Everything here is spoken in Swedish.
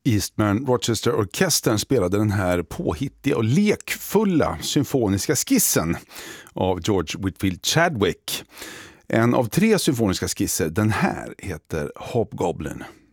Eastman Rochester Orkestern spelade den här påhittiga och lekfulla symfoniska skissen av George Whitfield Chadwick. En av 3 symfoniska skisser, den här heter Hobgoblin.